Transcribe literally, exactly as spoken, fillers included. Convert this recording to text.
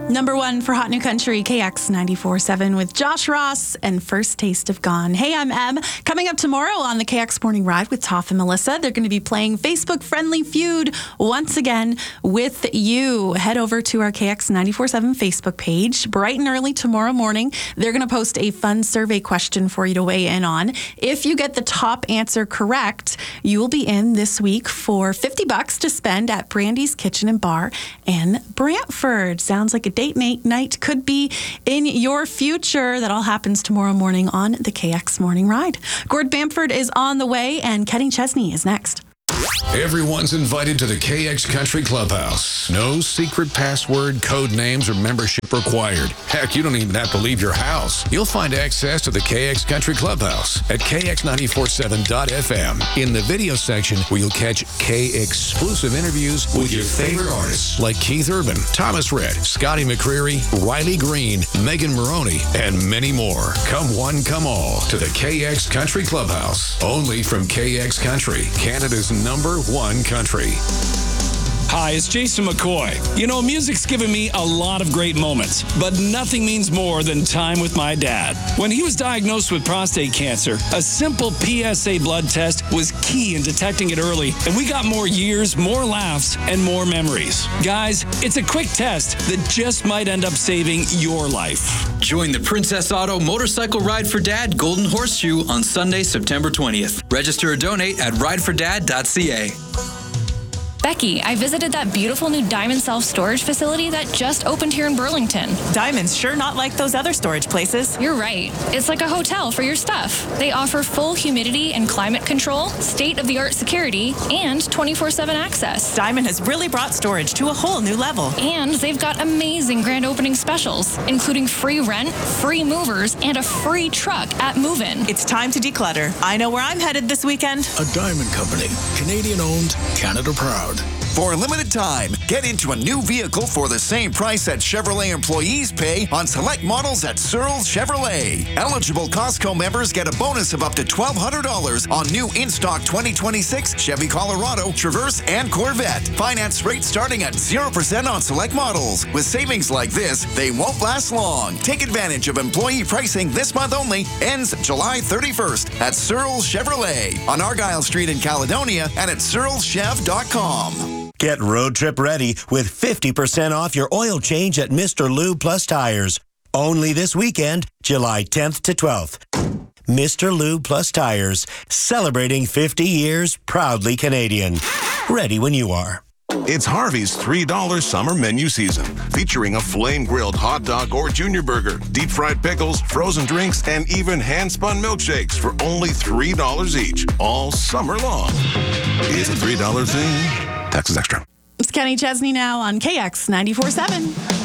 Number one for Hot New Country, K X ninety-four point seven with Josh Ross and First Taste of Gone. Hey, I'm Em. Coming up tomorrow on the K X Morning Ride with Toph and Melissa, they're going to be playing Facebook Friendly Feud once again with you. Head over to our K X ninety-four point seven Facebook page. Bright and early tomorrow morning, they're going to post a fun survey question for you to weigh in on. If you get the top answer correct, you will be in this week for fifty bucks to spend at Brandy's Kitchen and Bar in Brantford. Sounds like a date night, night could be in your future. That all happens tomorrow morning on the K X Morning Ride. Gord Bamford is on the way, and Kenny Chesney is next. Everyone's invited to the K X Country Clubhouse. No secret password, code names, or membership required. Heck, you don't even have to leave your house. You'll find access to the K X Country Clubhouse at K X ninety-four point seven dot F M. In the video section, where you'll catch K-exclusive interviews with your favorite artists like Keith Urban, Thomas Rhett, Scotty McCreery, Riley Green, Megan Maroney, and many more. Come one, come all to the K X Country Clubhouse. Only from K X Country, Canada's number one country. Hi, it's Jason McCoy. You know, music's given me a lot of great moments, but nothing means more than time with my dad. When he was diagnosed with prostate cancer, a simple P S A blood test was key in detecting it early, and we got more years, more laughs, and more memories. Guys, it's a quick test that just might end up saving your life. Join the Princess Auto Motorcycle Ride for Dad Golden Horseshoe on Sunday, September twentieth. Register or donate at ride for dad dot c a. Becky, I visited that beautiful new Diamond self-storage facility that just opened here in Burlington. Diamond's sure not like those other storage places. You're right. It's like a hotel for your stuff. They offer full humidity and climate control, state-of-the-art security, and twenty-four seven access. Diamond has really brought storage to a whole new level. And they've got amazing grand opening specials, including free rent, free movers, and a free truck at move-in. It's time to declutter. I know where I'm headed this weekend. A Diamond Company. Canadian-owned, Canada-proud. For a limited time, get into a new vehicle for the same price that Chevrolet employees pay on select models at Searles Chevrolet. Eligible Costco members get a bonus of up to twelve hundred dollars on new in-stock twenty twenty-six Chevy Colorado, Traverse, and Corvette. Finance rates starting at zero percent on select models. With savings like this, they won't last long. Take advantage of employee pricing this month only. Ends July thirty-first at Searles Chevrolet on Argyle Street in Caledonia and at searles chev dot com. Get road trip ready with fifty percent off your oil change at Mister Lube Plus Tires. Only this weekend, July tenth to twelfth. Mister Lube Plus Tires, celebrating fifty years, proudly Canadian. Ready when you are. It's Harvey's three dollar summer menu season, featuring a flame-grilled hot dog or junior burger, deep-fried pickles, frozen drinks, and even hand-spun milkshakes for only three dollars each, all summer long. It's a three dollar thing. Taxes extra. It's Kenny Chesney now on K X ninety-four point seven.